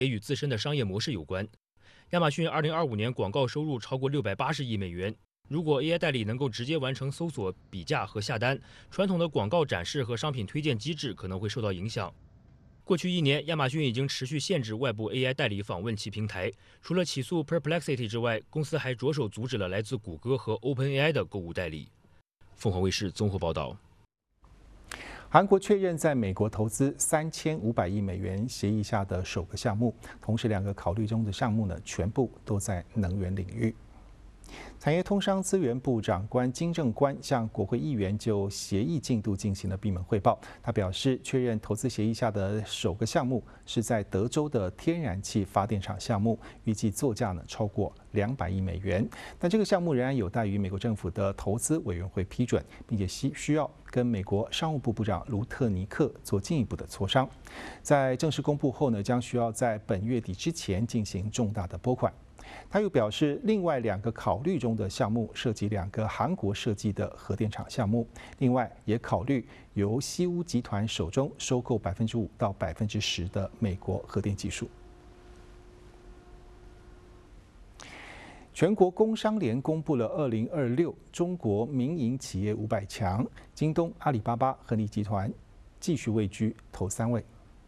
也与自身的商业模式有关。亚马逊2025年广告收入超过680亿美元。如果 AI 代理能够直接完成搜索、比价和下单，传统的广告展示和商品推荐机制可能会受到影响。过去1年，亚马逊已经持续限制外部 AI 代理访问其平台。除了起诉 Perplexity 之外，公司还着手阻止了来自谷歌和 OpenAI 的购物代理。凤凰卫视综合报道。 韩国确认在美国投资3500亿美元协议下的首个项目，同时2个考虑中的项目呢，全部都在能源领域。产业通商资源部长官金正官向国会议员就协议进度进行了闭门汇报。他表示，确认投资协议下的首个项目是在德州的天然气发电厂项目，预计作价呢超过200亿美元。但这个项目仍然有待于美国政府的投资委员会批准，并且需要跟美国商务部部长卢特尼克做进一步的磋商。在正式公布后呢，将需要在本月底之前进行重大的拨款。他又表示，另外2个考虑中的项目涉及2个韩国设计的核电厂项目，另外也考虑由西屋集团手中收购5%到10%的美国核电技术。全国工商联公布了2026中国民营企业500强，京东、阿里巴巴、恒力集团继续位居头3位。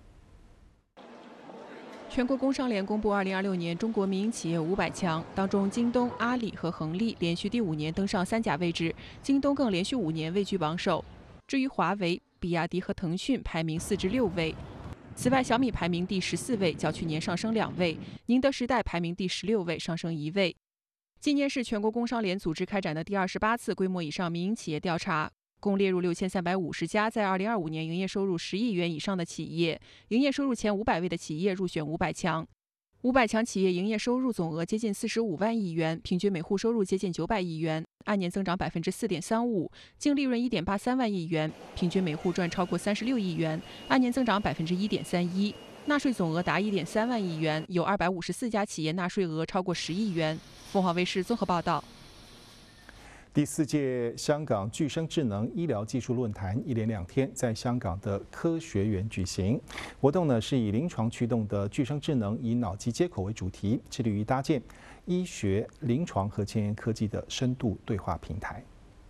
全国工商联公布2026年中国民营企业500强，当中京东、阿里和恒力连续第5年登上3甲位置，京东更连续5年位居榜首。至于华为、比亚迪和腾讯排名4至6位。此外，小米排名第14位，较去年上升2位；宁德时代排名第16位，上升1位。今年是全国工商联组织开展的第28次规模以上民营企业调查。共列入6350家在2025年营业收入10亿元以上的企业，营业收入前500位的企业入选500强。500强企业营业收入总额接近45万亿元，平均每户收入接近900亿元，按年增长4.35%，净利润1.83万亿元，平均每户赚超过36亿元，按年增长1.31%，纳税总额达1.3万亿元，有254家企业纳税额超过10亿元。凤凰卫视综合报道。 第4届香港具生智能医疗技术论坛一连2天在香港的科学园举行。活动呢是以临床驱动的具生智能以脑机接口为主题，致力于搭建医学、临床和前沿科技的深度对话平台。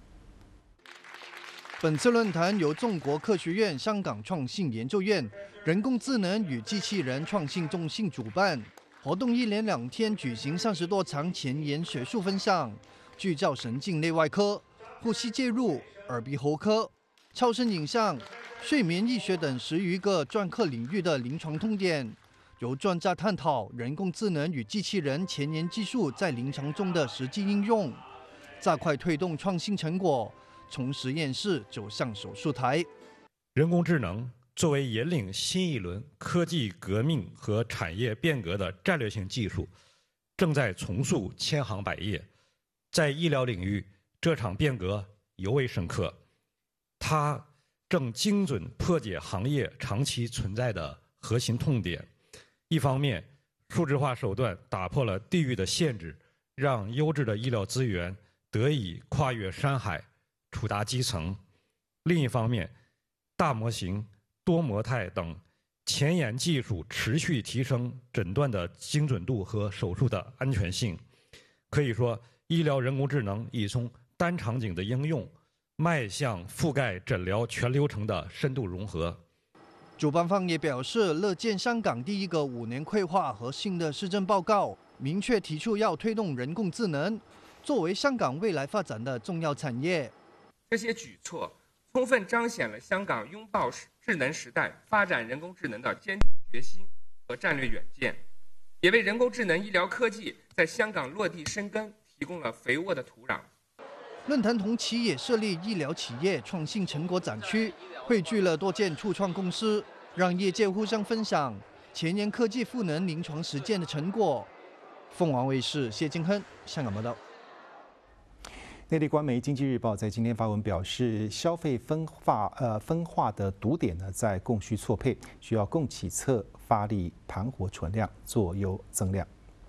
本次论坛由中国科学院香港创新研究院人工智能与机器人创新中心主办。活动一连2天举行30多场前沿学术分享。聚焦神经内外科、呼吸介入、耳鼻喉科、超声影像、睡眠医学等10余个专科领域的临床痛点，由专家探讨人工智能与机器人前沿技术在临床中的实际应用，加快推动创新成果从实验室走向手术台。 人工智能作为引领新一轮科技革命和产业变革的战略性技术，正在重塑千行百业。在医疗领域，这场变革尤为深刻，它正精准破解行业长期存在的核心痛点。一方面，数字化手段打破了地域的限制，让优质的医疗资源得以跨越山海，触达基层；另一方面，大模型、多模态等前沿技术持续提升诊断的精准度和手术的安全性。可以说，医疗人工智能已从单场景的应用，迈向覆盖诊疗全流程的深度融合。 主办方也表示，乐见香港第1个5年规划和新的施政报告，明确提出要推动人工智能作为香港未来发展的重要产业。 这些举措充分彰显了香港拥抱智能时代、发展人工智能的坚定决心和战略远见，也为人工智能医疗科技在香港落地生根提供了肥沃的土壤。 论坛同期也设立医疗企业创新成果展区，汇聚了多间初创公司，让业界互相分享前沿科技赋能临床实践的成果。凤凰卫视谢金亨香港报道。 内地官媒《经济日报》在今天发文表示，消费分化的堵点呢在供需错配，需要供给侧发力盘活存量，做优增量。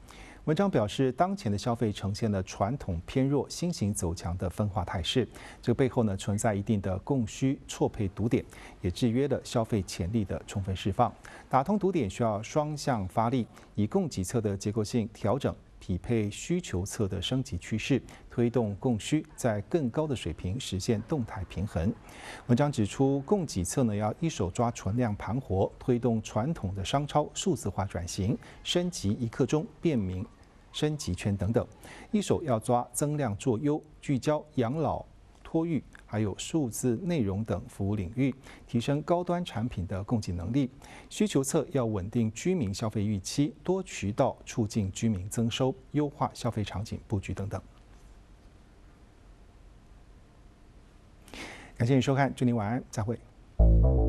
文章表示，当前的消费呈现了传统偏弱、新型走强的分化态势，这个背后呢存在一定的供需错配堵点，也制约了消费潜力的充分释放。打通堵点需要双向发力，以供给侧的结构性调整匹配需求侧的升级趋势，推动供需在更高的水平实现动态平衡。文章指出，供给侧呢要一手抓存量盘活，推动传统的商超数字化转型，升级一刻钟、便民、升级圈等等；一手要抓增量做优，聚焦养老、托育，还有数字内容等服务领域，提升高端产品的供给能力。需求侧要稳定居民消费预期，多渠道促进居民增收，优化消费场景布局等等。感谢你收看，祝您晚安，再会。